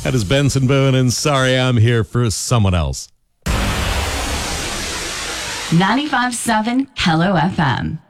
That is Benson Boone, and Sorry I'm Here for Someone Else. 95.7 Hello FM.